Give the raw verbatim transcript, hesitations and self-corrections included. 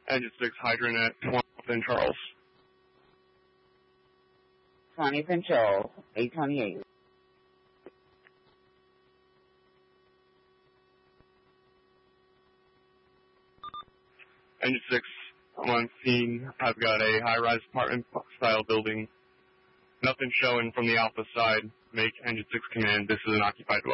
Engine six, hydrant at twentieth and Charles. twentieth and Charles, eight twenty-eight. Engine six, I'm on scene. I've got a high-rise apartment-style building. Nothing showing from the Alpha side. Make Engine six command. This is an occupied dwelling.